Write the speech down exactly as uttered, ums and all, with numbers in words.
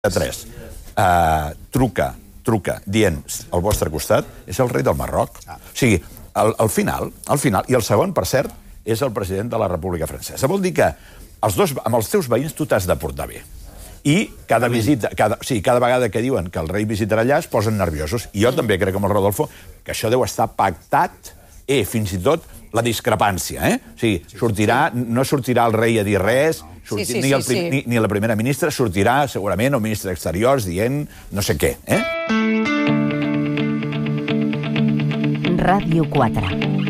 tres. Uh, truca, truca, dient al vostre costat, és el rei del Marroc. Ah. O sigui, al, al final, al final, i el segon, per cert, és el president de la República Francesa. Vol dir que els dos, amb els teus veïns tu t'has de portar bé. I cada visita, cada, sí, cada vegada que diuen que el rei visitarà allà es posen nerviosos. I jo mm. també crec, com el Rodolfo, que això deu estar pactat, eh, fins i tot la discrepància, eh? O sigui, sortirà, no sortirà el rei a dir res, sortir, sí, sí, ni, el, sí, sí. Ni, ni la primera ministra, sortirà segurament el ministre d'Exteriors dient no sé què, eh? Ràdio quatre.